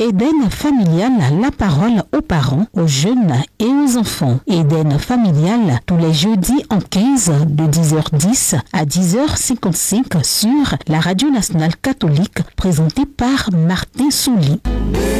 Eden Familial, la parole aux parents, aux jeunes et aux enfants. Eden Familial, tous les jeudis en 15 de 10h10 à 10h55 sur la Radio Nationale Catholique, présentée par Martin Souli.